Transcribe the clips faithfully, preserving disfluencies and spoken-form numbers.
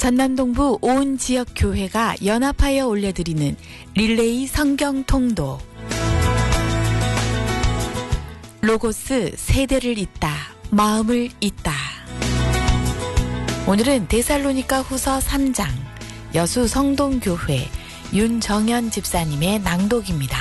전남동부 온 지역 교회가 연합하여 올려드리는 릴레이 성경 통독. 로고스 세대를 잇다, 마음을 잇다. 오늘은 데살로니가 후서 삼 장 여수 성동교회 윤정현 집사님의 낭독입니다.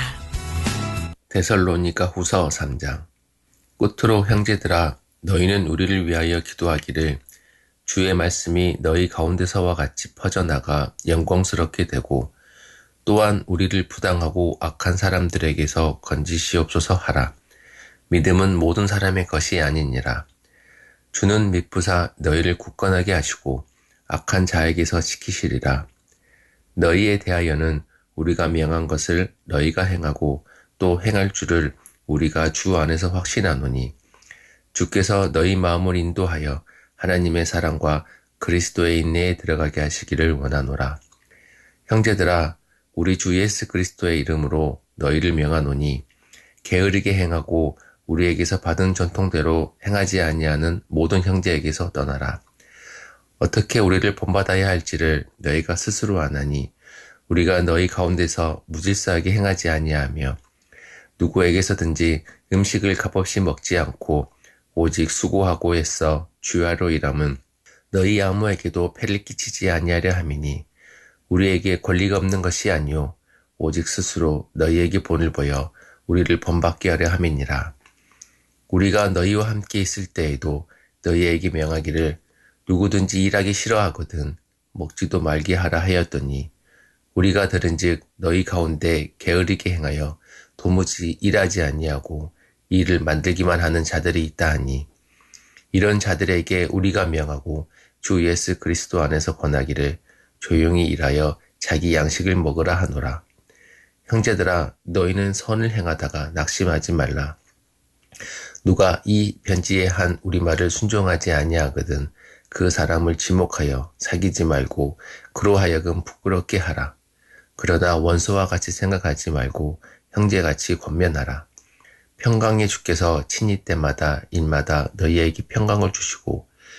데살로니가 후서 삼 장. 끝으로 형제들아, 너희는 우리를 위하여 기도하기를 주의 말씀이 너희 가운데서와 같이 퍼져나가 영광스럽게 되고 또한 우리를 부당하고 악한 사람들에게서 건지시옵소서 하라. 믿음은 모든 사람의 것이 아니니라. 주는 미쁘사 너희를 굳건하게 하시고 악한 자에게서 지키시리라. 너희에 대하여는 우리가 명한 것을 너희가 행하고 또 행할 줄을 우리가 주 안에서 확신하노니 주께서 너희 마음을 인도하여 하나님의 사랑과 그리스도의 인내에 들어가게 하시기를 원하노라. 형제들아, 우리 주 예수 그리스도의 이름으로 너희를 명하노니 게으르게 행하고 우리에게서 받은 전통대로 행하지 아니하는 모든 형제에게서 떠나라. 어떻게 우리를 본받아야 할지를 너희가 스스로 아나니 우리가 너희 가운데서 무질서하게 행하지 아니하며 누구에게서든지 음식을 값없이 먹지 않고 오직 수고하고 애써 주야로 일함은 너희 아무에게도 폐를 끼치지 아니하려 함이니 우리에게 권리가 없는 것이 아니요 오직 스스로 너희에게 본을 보여 우리를 본받게 하려 함이니라. 우리가 너희와 함께 있을 때에도 너희에게 명하기를 누구든지 일하기 싫어하거든 먹지도 말게 하라 하였더니 우리가 들은즉 너희 가운데 게으르게 행하여 도무지 일하지 아니하고 일을 만들기만 하는 자들이 있다 하니 이런 자들에게 우리가 명하고 주 예수 그리스도 안에서 권하기를 조용히 일하여 자기 양식을 먹으라 하노라. 형제들아, 너희는 선을 행하다가 낙심하지 말라. 누가 이 편지에 한 우리말을 순종하지 아니하거든 그 사람을 지목하여 사귀지 말고 그로 하여금 부끄럽게 하라. 그러나 원수와 같이 생각하지 말고 형제같이 권면하라. 평강의 주께서 친히 때마다 일마다 너희에게 평강을 주시고